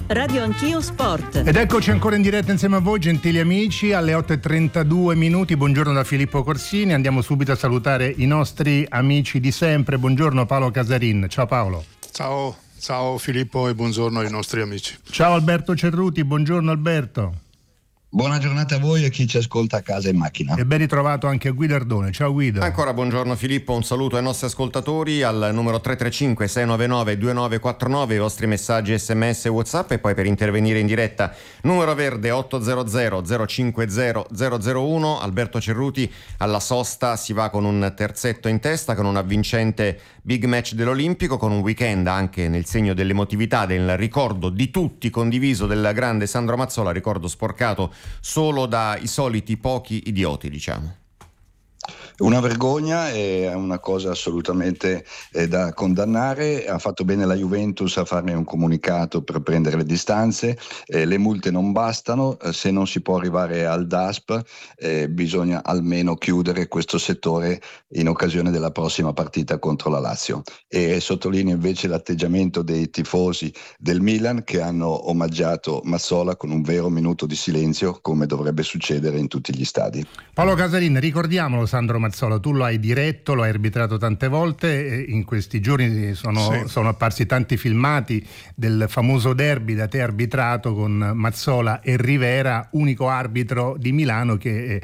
Radio Anch'io Sport. Ed eccoci ancora in diretta insieme a voi, gentili amici, alle 8:32. Buongiorno da Filippo Corsini. Andiamo subito a salutare i nostri amici di sempre. Buongiorno Paolo Casarin. Ciao Paolo. Ciao Filippo e buongiorno ai nostri amici. Ciao Alberto Cerruti. Buongiorno Alberto. Buona giornata a voi e chi ci ascolta a casa in macchina. E ben ritrovato anche a Guido Ardone. Ciao Guido. Ancora buongiorno Filippo, un saluto ai nostri ascoltatori al numero 335 699 2949, i vostri messaggi SMS e WhatsApp, e poi per intervenire in diretta numero verde 800 050 001. Alberto Cerruti alla sosta si va con un terzetto in testa, con un avvincente big match dell'Olimpico, con un weekend anche nel segno dell'emotività, del ricordo di tutti condiviso del grande Sandro Mazzola, ricordo sporcato solo dai soliti pochi idioti, diciamo. Una vergogna, è una cosa assolutamente da condannare. Ha fatto bene la Juventus a farne un comunicato per prendere le distanze. Le multe non bastano, se non si può arrivare al DASP bisogna almeno chiudere questo settore in occasione della prossima partita contro la Lazio. E sottolineo invece l'atteggiamento dei tifosi del Milan che hanno omaggiato Mazzola con un vero minuto di silenzio, come dovrebbe succedere in tutti gli stadi. Paolo Casarin, ricordiamolo Sandro Mazzola, tu lo hai diretto, lo hai arbitrato tante volte, in questi giorni sono apparsi tanti filmati del famoso derby da te arbitrato con Mazzola e Rivera, unico arbitro di Milano che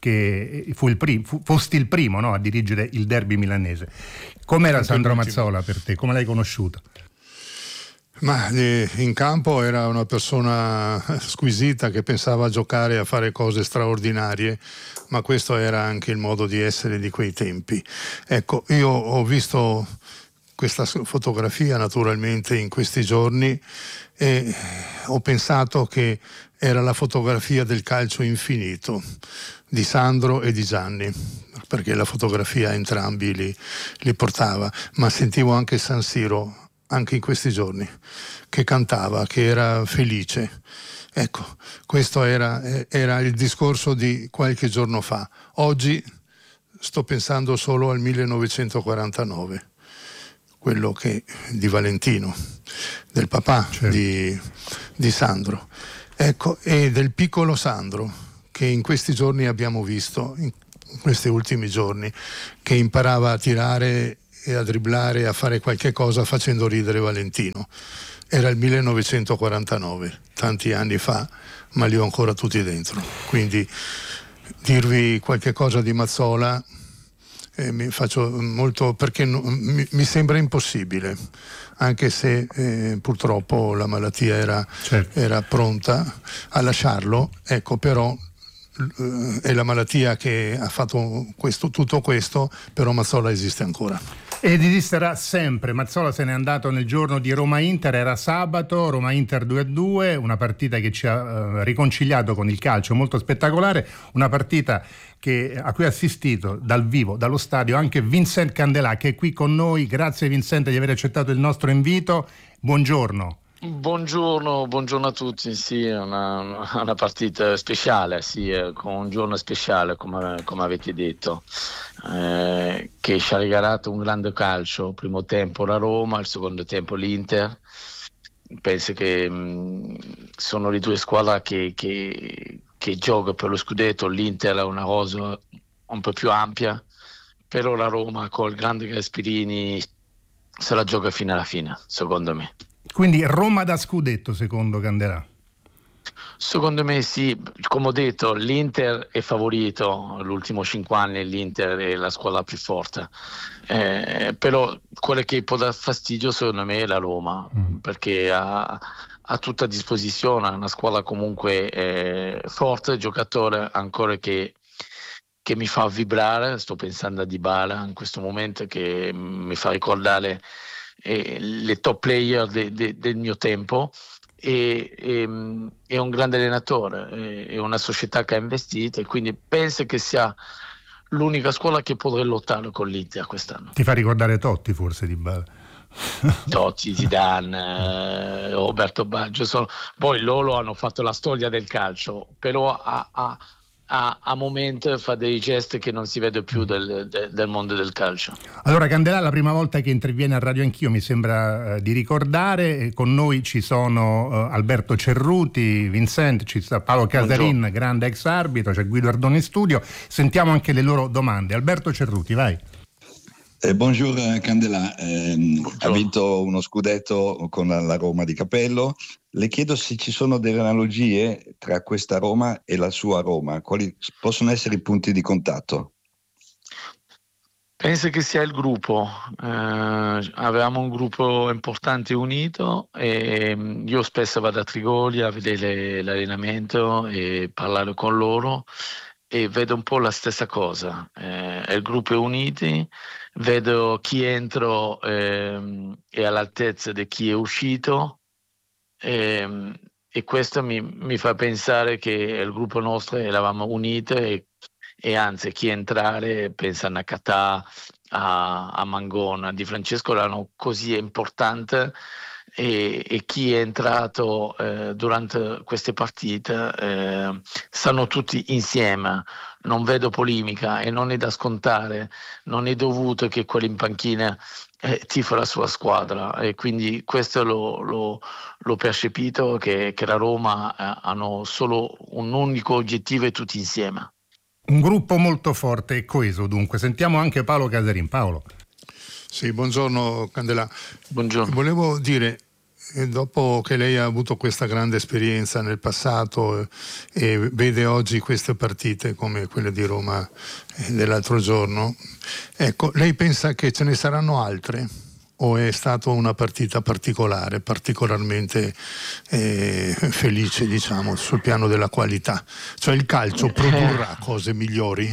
fosti il primo, no, a dirigere il derby milanese. Com'era Sandro Mazzola per te? Come l'hai conosciuto? Ma in campo era una persona squisita che pensava a giocare, a fare cose straordinarie, ma questo era anche il modo di essere di quei tempi. Ecco, io ho visto questa fotografia naturalmente in questi giorni e ho pensato che era la fotografia del calcio infinito di Sandro e di Gianni, perché la fotografia entrambi li portava, ma sentivo anche San Siro anche in questi giorni, che cantava, che era felice. Ecco, questo era il discorso di qualche giorno fa. Oggi sto pensando solo al 1949, quello di Valentino, del papà, certo, di Sandro. Ecco, e del piccolo Sandro, che in questi giorni abbiamo visto, in questi ultimi giorni, che imparava a tirare e a dribblare, a fare qualche cosa facendo ridere Valentino. Era il 1949, tanti anni fa, ma li ho ancora tutti dentro. Quindi dirvi qualche cosa di Mazzola mi faccio molto, perché mi sembra impossibile, anche se purtroppo la malattia era pronta a lasciarlo. Ecco, però è la malattia che ha fatto tutto questo, però Mazzola esiste ancora. Ed esisterà sempre. Mazzola se n'è andato nel giorno di Roma-Inter, era sabato, Roma-Inter 2-2, una partita che ci ha riconciliato con il calcio, molto spettacolare, una partita a cui ha assistito dal vivo, dallo stadio, anche Vincent Candelà, che è qui con noi. Grazie Vincent di aver accettato il nostro invito. Buongiorno. Buongiorno a tutti. Sì, è una partita speciale, sì, con un giorno speciale come avete detto, che ci ha regalato un grande calcio. Primo tempo la Roma, il secondo tempo l'Inter. Penso che sono le due squadre che giocano per lo scudetto. L'Inter ha una rosa un po' più ampia, però la Roma con il grande Gasperini se la gioca fino alla fine, secondo me. Quindi Roma da scudetto secondo Candelà? Secondo me sì, come ho detto l'Inter è favorito, l'ultimo 5 anni l'Inter è la squadra più forte, però quello che può dar fastidio secondo me è la Roma, perché ha tutta a disposizione, una squadra comunque forte, giocatore ancora che mi fa vibrare. Sto pensando a Dybala in questo momento, che mi fa ricordare le top player del mio tempo, è un grande allenatore, è una società che ha investito, e quindi penso che sia l'unica scuola che potrà lottare con l'Inter quest'anno. Ti fa ricordare Totti forse Dybala? Totti, Zidane, Roberto Baggio, poi loro hanno fatto la storia del calcio, però ha a momento fa dei gesti che non si vede più del mondo del calcio. Allora Candelà, la prima volta che interviene a Radio Anch'io, mi sembra di ricordare, con noi ci sono Alberto Cerruti, Vincent, ci sta Paolo Casarin, grande ex arbitro, c'è Guido Ardone in studio, sentiamo anche le loro domande. Alberto Cerruti, vai. Buongiorno Candelà, ha vinto uno scudetto con la Roma di Capello. Le chiedo se ci sono delle analogie tra questa Roma e la sua Roma, quali possono essere i punti di contatto? Penso che sia il gruppo, avevamo un gruppo importante unito e io spesso vado a Trigoli a vedere l'allenamento e parlare con loro e vedo un po' la stessa cosa, il gruppo è unito, vedo chi entra è all'altezza di chi è uscito e questo mi fa pensare che il gruppo nostro eravamo uniti e anzi chi entrare pensa a Nakata, a Mangona, Di Francesco erano così importanti e chi è entrato durante queste partite stanno tutti insieme, non vedo polemica e non è da scontare, non è dovuto che quello in panchina tifa la sua squadra e quindi questo l'ho percepito che la Roma hanno solo un unico obiettivo e tutti insieme. Un gruppo molto forte e coeso, dunque. Sentiamo anche Paolo Casarin. Paolo. Sì, buongiorno Candelà. Buongiorno. Volevo dire, dopo che lei ha avuto questa grande esperienza nel passato e vede oggi queste partite come quelle di Roma dell'altro giorno, ecco, lei pensa che ce ne saranno altre? O è stata una partita particolare, particolarmente felice, diciamo, sul piano della qualità? Cioè il calcio produrrà cose migliori?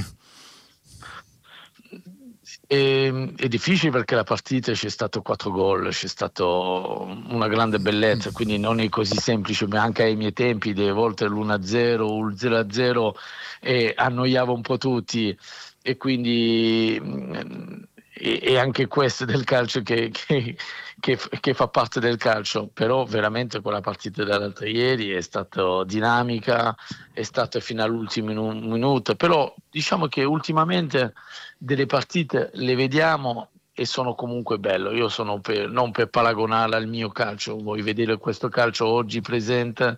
È difficile perché la partita c'è stato 4 gol, c'è stato una grande bellezza, quindi non è così semplice, ma anche ai miei tempi, delle volte l'1-0 o il 0-0 annoiava un po' tutti e quindi e anche questo del calcio che fa parte del calcio, però veramente quella partita dell'altro ieri è stata dinamica, è stata fino all'ultimo minuto, però diciamo che ultimamente delle partite le vediamo e sono comunque belle. Io sono non per paragonare al mio calcio, vuoi vedere questo calcio oggi presente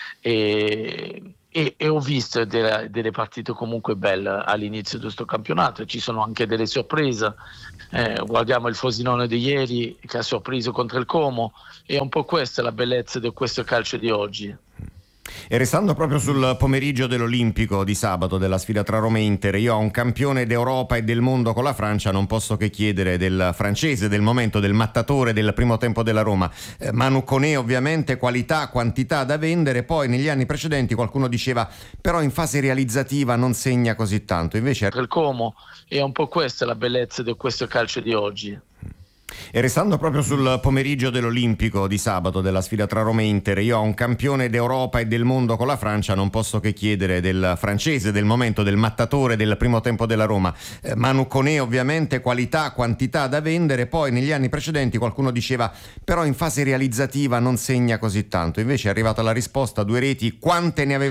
e ho visto delle partite comunque belle all'inizio di questo campionato, ci sono anche delle sorprese, guardiamo il Frosinone di ieri che ha sorpreso contro il Como, è un po' questa la bellezza di questo calcio di oggi. E restando proprio sul pomeriggio dell'Olimpico di sabato della sfida tra Roma e Inter, io a un campione d'Europa e del mondo con la Francia non posso che chiedere del francese, del momento, del mattatore del primo tempo della Roma, Manu Koné, ovviamente qualità, quantità da vendere. Poi negli anni precedenti qualcuno diceva però in fase realizzativa non segna così tanto, invece il Como è un po' questa la bellezza di questo calcio di oggi. E restando proprio sul pomeriggio dell'Olimpico di sabato della sfida tra Roma e Inter, io a un campione d'Europa e del mondo con la Francia non posso che chiedere del francese, del momento, del mattatore del primo tempo della Roma, Manu Koné, ovviamente qualità, quantità da vendere. Poi negli anni precedenti qualcuno diceva però in fase realizzativa non segna così tanto, invece è arrivata la risposta: 2 reti, quante ne aveva